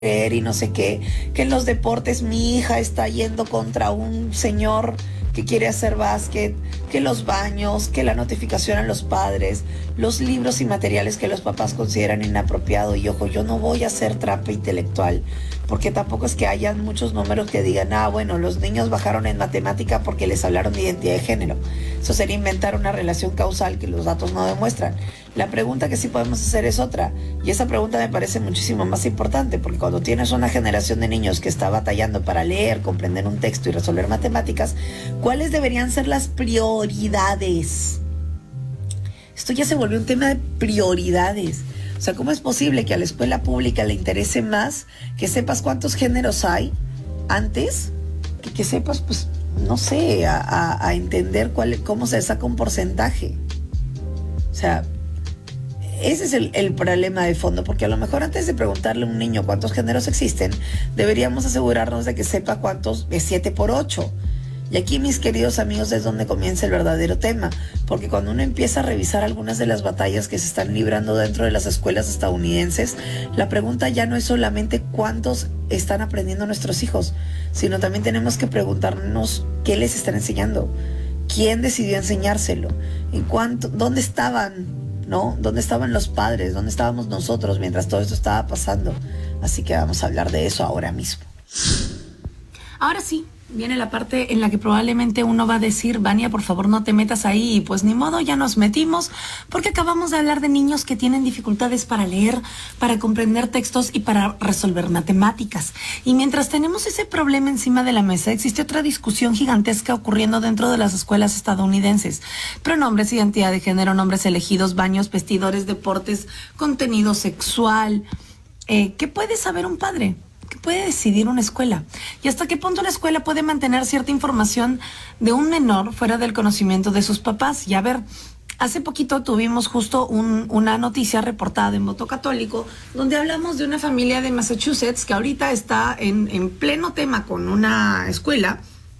y no sé qué, que en los deportes mi hija está yendo contra un señor que quiere hacer básquet, que los baños, que la notificación a los padres, los libros y materiales que los papás consideran inapropiado. Y ojo, yo no voy a hacer trampa intelectual, porque tampoco es que hayan muchos números que digan, bueno, los niños bajaron en matemática porque les hablaron de identidad de género. Eso sería inventar una relación causal que los datos no demuestran. La pregunta que sí podemos hacer es otra, y esa pregunta me parece muchísimo más importante, porque cuando tienes una generación de niños que está batallando para leer, comprender un texto y resolver matemáticas, ¿cuáles deberían ser las prioridades? Esto ya se volvió un tema de prioridades. O sea, ¿cómo es posible que a la escuela pública le interese más que sepas cuántos géneros hay antes que sepas, pues, no sé, a entender cómo se saca un porcentaje? O sea, ese es el problema de fondo, porque a lo mejor antes de preguntarle a un niño cuántos géneros existen, deberíamos asegurarnos de que sepa cuántos es 7 por 8. Y aquí, mis queridos amigos, es donde comienza el verdadero tema, porque cuando uno empieza a revisar algunas de las batallas que se están librando dentro de las escuelas estadounidenses, la pregunta ya no es solamente cuántos están aprendiendo nuestros hijos, sino también tenemos que preguntarnos qué les están enseñando, quién decidió enseñárselo, dónde estaban, ¿no? ¿Dónde estaban los padres? ¿Dónde estábamos nosotros mientras todo esto estaba pasando? Así que vamos a hablar de eso ahora mismo. Ahora sí, viene la parte en la que probablemente uno va a decir, Vania, por favor no te metas ahí, y pues ni modo, ya nos metimos, porque acabamos de hablar de niños que tienen dificultades para leer, para comprender textos y para resolver matemáticas. Y mientras tenemos ese problema encima de la mesa, existe otra discusión gigantesca ocurriendo dentro de las escuelas estadounidenses. Pronombres, identidad de género, nombres elegidos, baños, vestidores, deportes, contenido sexual. ¿Qué puede saber un padre? ¿Qué puede decidir una escuela? ¿Y hasta qué punto una escuela puede mantener cierta información de un menor fuera del conocimiento de sus papás? Y a ver, hace poquito tuvimos justo una noticia reportada en Voto Católico, donde hablamos de una familia de Massachusetts que ahorita está en pleno tema con una escuela,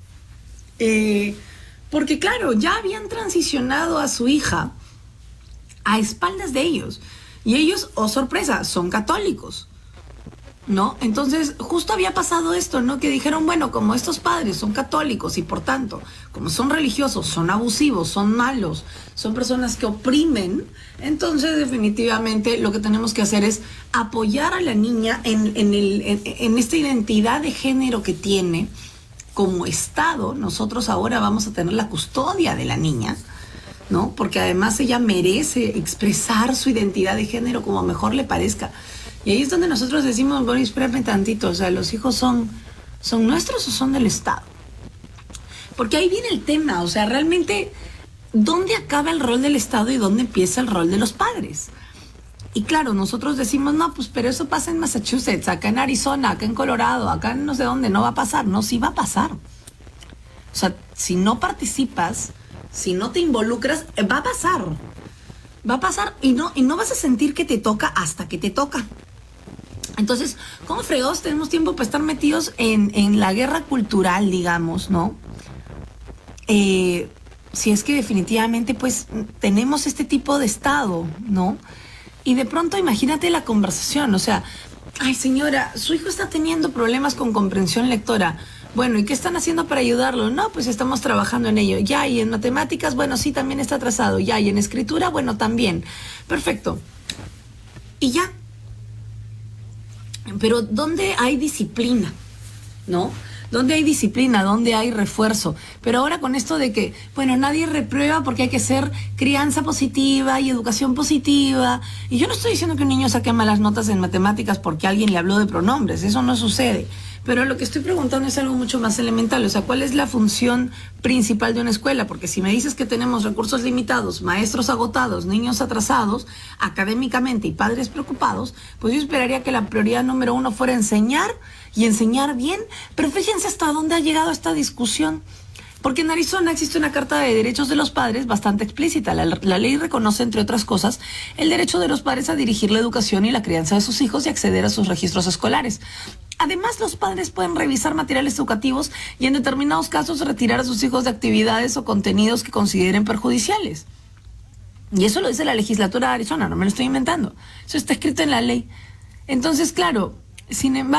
porque claro, ya habían transicionado a su hija a espaldas de ellos. Y ellos, oh sorpresa, son católicos, ¿no? Entonces, justo había pasado esto, ¿no? Que dijeron, bueno, como estos padres son católicos y por tanto, como son religiosos, son abusivos, son malos, son personas que oprimen, entonces definitivamente lo que tenemos que hacer es apoyar a la niña en esta identidad de género que tiene. Como Estado, nosotros ahora vamos a tener la custodia de la niña, ¿no? Porque además ella merece expresar su identidad de género como mejor le parezca. Y ahí es donde nosotros decimos, bueno, espérame tantito, o sea, ¿los hijos son nuestros o son del Estado? Porque ahí viene el tema, o sea, realmente, ¿dónde acaba el rol del Estado y dónde empieza el rol de los padres? Y claro, nosotros decimos, no, pues, pero eso pasa en Massachusetts, acá en Arizona, acá en Colorado, acá en no sé dónde, no va a pasar. No, sí va a pasar. O sea, si no participas, si no te involucras, va a pasar. Va a pasar y no vas a sentir que te toca hasta que te toca. Entonces, ¿cómo fregados tenemos tiempo para estar metidos en la guerra cultural, digamos, ¿no? Si es que definitivamente, pues, tenemos este tipo de Estado, ¿no? Y de pronto, imagínate la conversación, o sea, ay, señora, su hijo está teniendo problemas con comprensión lectora. Bueno, ¿y qué están haciendo para ayudarlo? No, pues estamos trabajando en ello. Ya, y en matemáticas, bueno, sí, también está atrasado. Ya, y en escritura, bueno, también. Perfecto. Y ya. Pero ¿dónde hay disciplina? ¿No? ¿Dónde hay disciplina? ¿Dónde hay refuerzo? Pero ahora con esto de que, bueno, nadie reprueba porque hay que ser crianza positiva y educación positiva. Y yo no estoy diciendo que un niño saque malas notas en matemáticas porque alguien le habló de pronombres. Eso no sucede. Pero lo que estoy preguntando es algo mucho más elemental. O sea, ¿cuál es la función principal de una escuela? Porque si me dices que tenemos recursos limitados, maestros agotados, niños atrasados, académicamente y padres preocupados, pues yo esperaría que la prioridad número 1 fuera enseñar y enseñar bien. Pero fíjense hasta dónde ha llegado esta discusión. Porque en Arizona existe una Carta de Derechos de los Padres bastante explícita. La ley reconoce, entre otras cosas, el derecho de los padres a dirigir la educación y la crianza de sus hijos y acceder a sus registros escolares. Además, los padres pueden revisar materiales educativos y en determinados casos retirar a sus hijos de actividades o contenidos que consideren perjudiciales. Y eso lo dice la legislatura de Arizona, no me lo estoy inventando. Eso está escrito en la ley. Entonces, claro, Sin embargo,